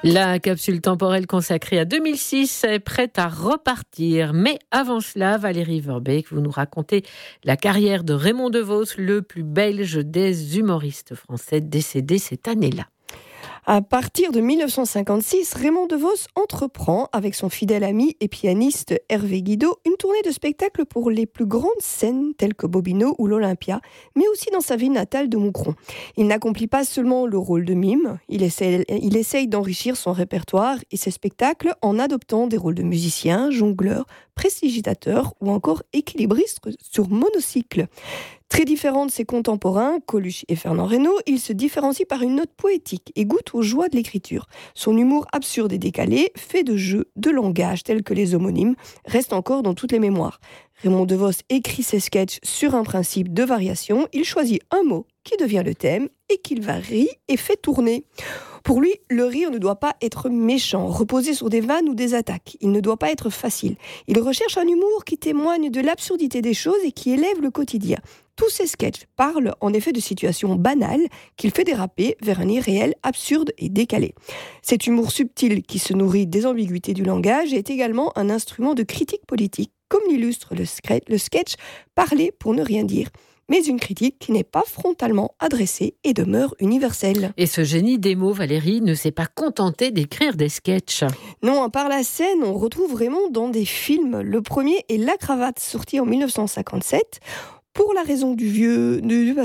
La capsule temporelle consacrée à 2006 est prête à repartir. Mais avant cela, Valérie Verbeek, vous nous racontez la carrière de Raymond Devos, le plus belge des humoristes français décédé cette année-là. À partir de 1956, Raymond Devos entreprend, avec son fidèle ami et pianiste Hervé Guido, une tournée de spectacles pour les plus grandes scènes telles que Bobino ou l'Olympia, mais aussi dans sa ville natale de Moucron. Il n'accomplit pas seulement le rôle de mime, il essaye d'enrichir son répertoire et ses spectacles en adoptant des rôles de musicien, jongleur, prestigitateurs ou encore équilibriste sur monocycle. Très différent de ses contemporains, Coluche et Fernand Reynaud, il se différencie par une note poétique et goûte aux joies de l'écriture. Son humour absurde et décalé, fait de jeux de langage tels que les homonymes, reste encore dans toutes les mémoires. Raymond Devos écrit ses sketchs sur un principe de variation. Il choisit un mot qui devient le thème et qu'il varie et fait tourner. Pour lui, le rire ne doit pas être méchant, reposer sur des vannes ou des attaques. Il ne doit pas être facile. Il recherche un humour qui témoigne de l'absurdité des choses et qui élève le quotidien. Tous ses sketchs parlent en effet de situations banales qu'il fait déraper vers un irréel absurde et décalé. Cet humour subtil qui se nourrit des ambiguïtés du langage est également un instrument de critique politique, comme l'illustre le sketch « Parler pour ne rien dire ». Mais une critique qui n'est pas frontalement adressée et demeure universelle. Et ce génie des mots, Valérie, ne s'est pas contenté d'écrire des sketchs. Non, par la scène, on retrouve Raymond dans des films. Le premier est La Cravate, sorti en 1957. Pour la raison du vieux...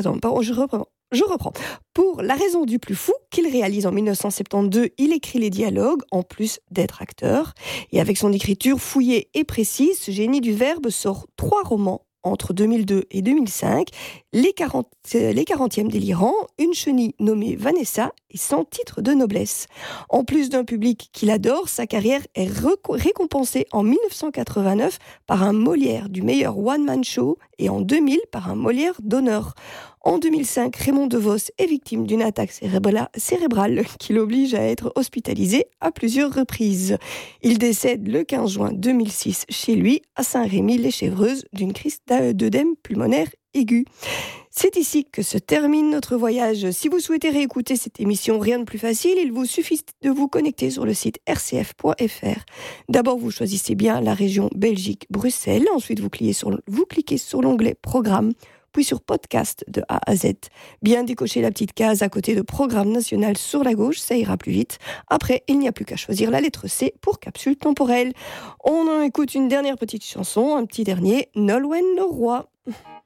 Je reprends. Pour La raison du plus fou, qu'il réalise en 1972, il écrit les dialogues, en plus d'être acteur. Et avec son écriture fouillée et précise, ce génie du verbe sort 3 romans entre 2002 et 2005, les 40e délirants, une chenille nommée Vanessa et 100 titres de noblesse. En plus d'un public qui l'adore, sa carrière est récompensée en 1989 par un Molière du meilleur one-man show et en 2000 par un Molière d'honneur. En 2005, Raymond Devos est victime d'une attaque cérébrale qui l'oblige à être hospitalisé à plusieurs reprises. Il décède le 15 juin 2006 chez lui, à Saint-Rémy-les-Chevreuses, d'une crise d'œdème pulmonaire aiguë. C'est ici que se termine notre voyage. Si vous souhaitez réécouter cette émission, rien de plus facile, il vous suffit de vous connecter sur le site rcf.fr. D'abord, vous choisissez bien la région Belgique-Bruxelles. Ensuite, vous cliquez sur l'onglet Programme, puis sur Podcast de A à Z. Bien décocher la petite case à côté de Programme national sur la gauche, ça ira plus vite. Après, il n'y a plus qu'à choisir la lettre C pour Capsule temporelle. On en écoute une dernière petite chanson, un petit dernier, Nolwenn Leroy.